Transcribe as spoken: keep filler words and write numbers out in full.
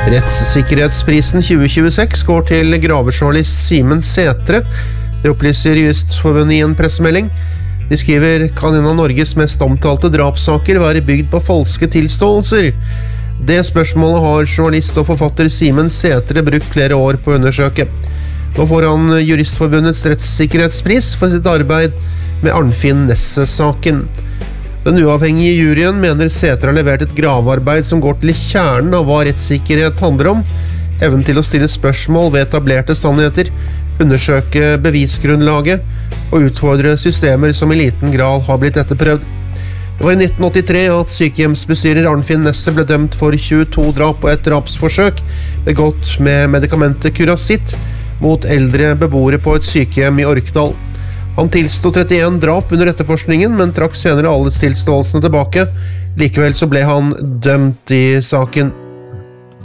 Rettssikkerhetsprisen tjue tjueseks går til gravejournalist Simen Sætre. Det opplyser Juristforbundet i en pressemelding. De skriver, kan en av Norges mest omtalte drapssaker være bygd på falske tilståelser? Det spørsmålet har journalist og forfatter Simen Sætre brukt flere år på å undersøke. Nå får han Juristforbundets rettssikkerhetspris for sitt arbeid med Arnfinn Nesse-saken. Den uavhengige juryen mener Sætre har levert et gravearbeid som går til kjernen av hva rettssikkerhet handler om, evnen til å stille spørsmål ved etablerte sannheter, undersøke bevisgrunnlaget og utfordre systemer som i liten grad har blitt etterprøvd. Det var i nitten åttitre at sykehjemsbestyrer Arnfinn Nesse ble dømt for tjueto drap og et drapsforsøk, begått med medikamentet Curacit mot eldre beboere på et sykehjem i Orkdal. Han tilsto trettien drap under etterforskningen, men trakk senere alle tilståelsene tilbake. Likevel så ble han dømt i saken.